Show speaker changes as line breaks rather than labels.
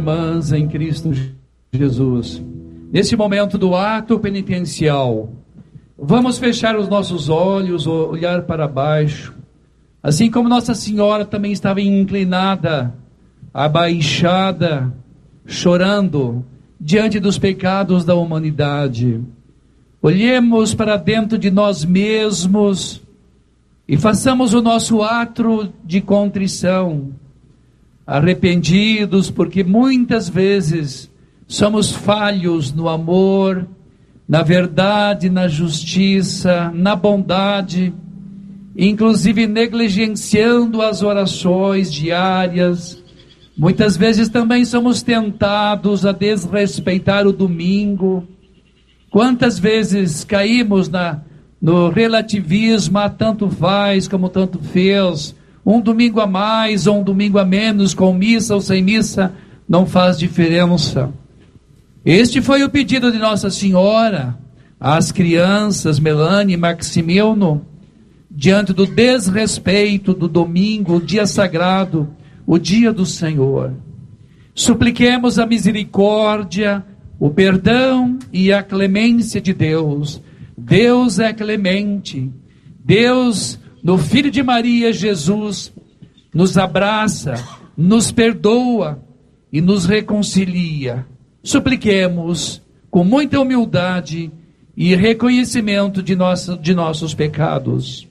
Irmãs em Cristo Jesus, nesse momento do ato penitencial, vamos fechar os nossos olhos, olhar para baixo, assim como Nossa Senhora também estava inclinada, abaixada, chorando diante dos pecados da humanidade. Olhemos para dentro de nós mesmos e façamos o nosso ato de contrição, arrependidos, porque muitas vezes somos falhos no amor, na verdade, na justiça, na bondade, inclusive negligenciando as orações diárias. Muitas vezes também somos tentados a desrespeitar o domingo. Quantas vezes caímos no relativismo, tanto faz como tanto fez, um domingo a mais ou um domingo a menos, com missa ou sem missa, não faz diferença. Este foi o pedido de Nossa Senhora às crianças, Melanie e Maximiliano, diante do desrespeito do domingo, o dia sagrado, o dia do Senhor. Supliquemos a misericórdia, o perdão e a clemência de Deus. Deus é clemente. Deus, no Filho de Maria, Jesus, nos abraça, nos perdoa e nos reconcilia. Supliquemos com muita humildade e reconhecimento de nossos pecados.